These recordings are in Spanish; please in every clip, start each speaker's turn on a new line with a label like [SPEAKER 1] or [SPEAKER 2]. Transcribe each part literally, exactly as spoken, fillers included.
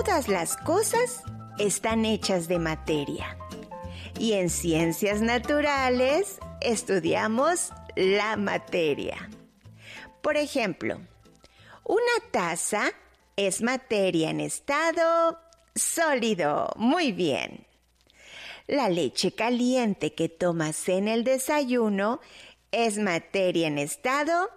[SPEAKER 1] Todas las cosas están hechas de materia. Y en ciencias naturales estudiamos la materia. Por ejemplo, una taza es materia en estado sólido. Muy bien. La leche caliente que tomas en el desayuno es materia en estado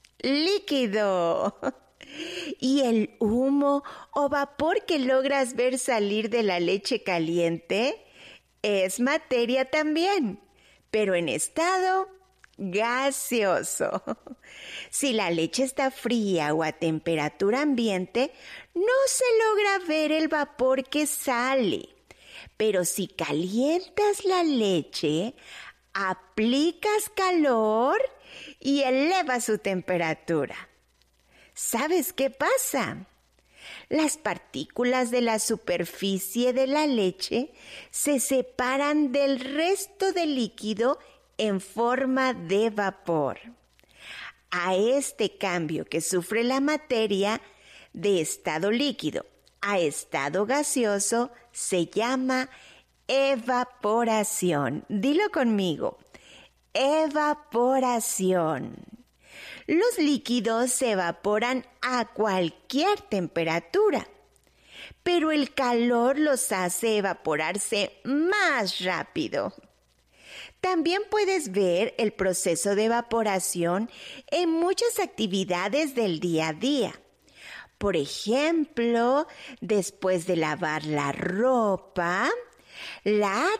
[SPEAKER 1] líquido. Y el humo o vapor que logras ver salir de la leche caliente es materia también, pero en estado gaseoso. Si la leche está fría o a temperatura ambiente, no se logra ver el vapor que sale. Pero si calientas la leche, aplicas calor y elevas su temperatura. ¿Sabes qué pasa? Las partículas de la superficie de la leche se separan del resto del líquido en forma de vapor. A este cambio que sufre la materia de estado líquido a estado gaseoso se llama evaporación. Dilo conmigo, evaporación. Los líquidos se evaporan a cualquier temperatura, pero el calor los hace evaporarse más rápido. También puedes ver el proceso de evaporación en muchas actividades del día a día. Por ejemplo, después de lavar la ropa, la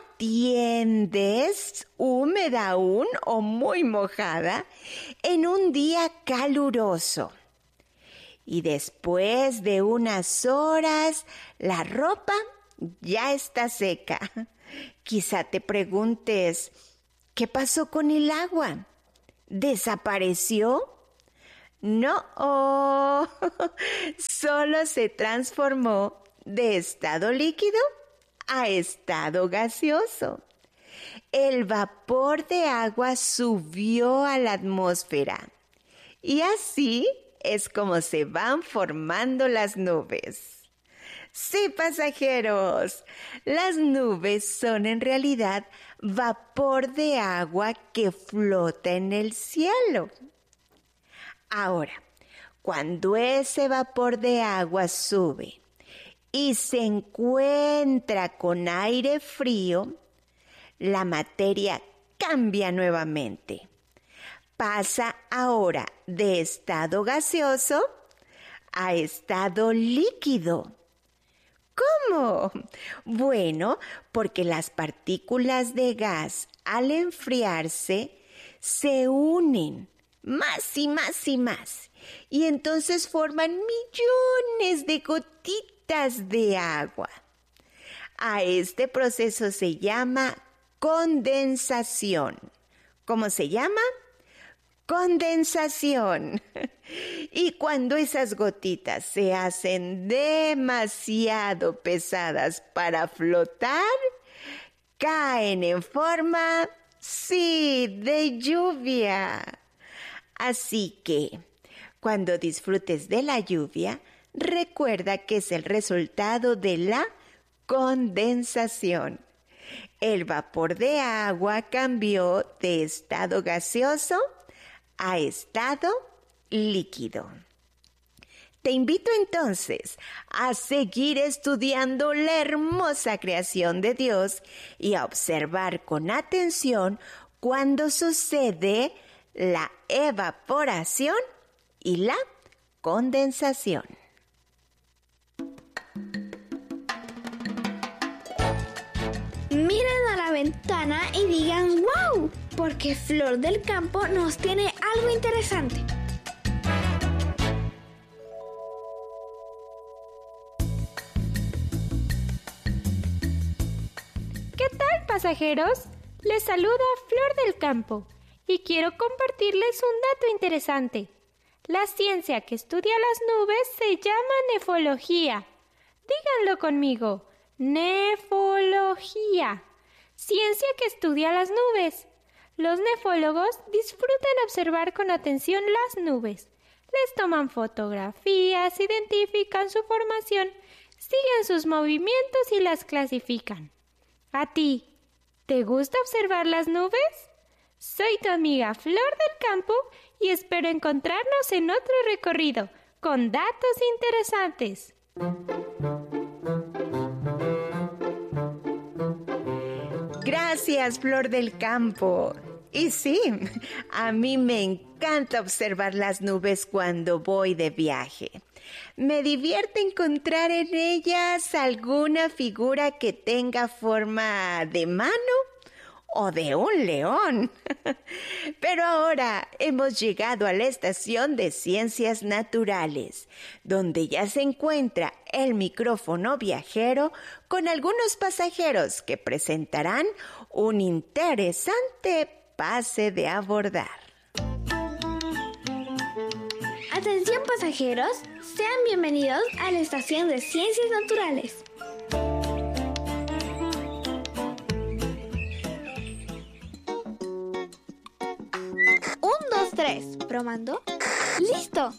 [SPEAKER 1] tiendes húmeda aún o muy mojada en un día caluroso. Y después de unas horas, la ropa ya está seca. Quizá te preguntes, ¿qué pasó con el agua? ¿Desapareció? No, oh, solo se transformó de estado líquido a estado gaseoso. El vapor de agua subió a la atmósfera y así es como se van formando las nubes. Sí, pasajeros, las nubes son en realidad vapor de agua que flota en el cielo. Ahora, cuando ese vapor de agua sube y se encuentra con aire frío, la materia cambia nuevamente. Pasa ahora de estado gaseoso a estado líquido. ¿Cómo? Bueno, porque las partículas de gas al enfriarse se unen más y más y más, y entonces forman millones de gotitas de agua. A este proceso se llama condensación. ¿Cómo se llama? Condensación. Y cuando esas gotitas se hacen demasiado pesadas para flotar, caen en forma, sí, de lluvia. Así que, cuando disfrutes de la lluvia, recuerda que es el resultado de la condensación. El vapor de agua cambió de estado gaseoso a estado líquido. Te invito entonces a seguir estudiando la hermosa creación de Dios y a observar con atención cuando sucede la evaporación y la condensación.
[SPEAKER 2] Miren a la ventana y digan ¡wow! Porque Flor del Campo nos tiene algo interesante.
[SPEAKER 3] ¿Qué tal, pasajeros? Les saluda Flor del Campo y quiero compartirles un dato interesante. La ciencia que estudia las nubes se llama nefología. Díganlo conmigo, nefología. Ciencia que estudia las nubes. Los nefólogos disfrutan observar con atención las nubes. Les toman fotografías, identifican su formación, siguen sus movimientos y las clasifican. ¿A ti te gusta observar las nubes? Soy tu amiga Flor del Campo y espero encontrarnos en otro recorrido con datos interesantes.
[SPEAKER 1] Gracias, Flor del Campo. Y sí, a mí me encanta observar las nubes cuando voy de viaje. Me divierte encontrar en ellas alguna figura que tenga forma de mano o de un león. Pero ahora hemos llegado a la estación de Ciencias Naturales, donde ya se encuentra el micrófono viajero con algunos pasajeros que presentarán un interesante pase de abordar.
[SPEAKER 2] Atención pasajeros, sean bienvenidos a la estación de Ciencias Naturales. Un, dos, tres. ¿Probando? ¡Listo!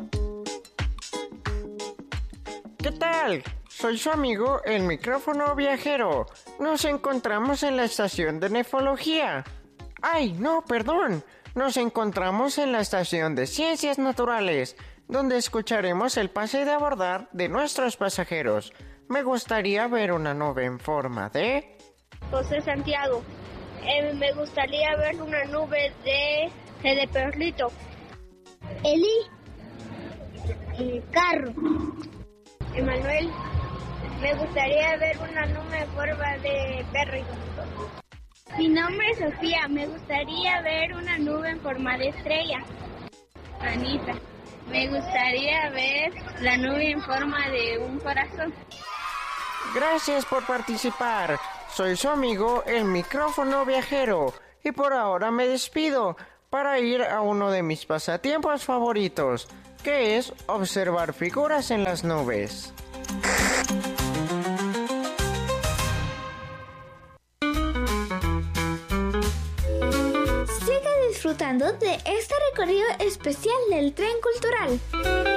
[SPEAKER 4] ¿Qué tal? Soy su amigo el micrófono viajero. Nos encontramos en la estación de nefología. ¡Ay, no, perdón! Nos encontramos en la estación de Ciencias Naturales, donde escucharemos el pase de abordar de nuestros pasajeros. Me gustaría ver una nube en forma de...
[SPEAKER 5] José Santiago. Eh, me gustaría ver una nube de, de perrito.
[SPEAKER 6] Eli. El carro.
[SPEAKER 5] Emanuel. Me gustaría ver una nube en forma de perrito.
[SPEAKER 6] Mi nombre es Sofía. Me gustaría ver una nube en forma de estrella.
[SPEAKER 5] Anita. Me gustaría ver la nube en forma de un corazón.
[SPEAKER 4] Gracias por participar. Soy su amigo el micrófono viajero. Y por ahora me despido para ir a uno de mis pasatiempos favoritos, que es observar figuras en las nubes.
[SPEAKER 2] Sigue disfrutando de este recorrido especial del Tren Cultural.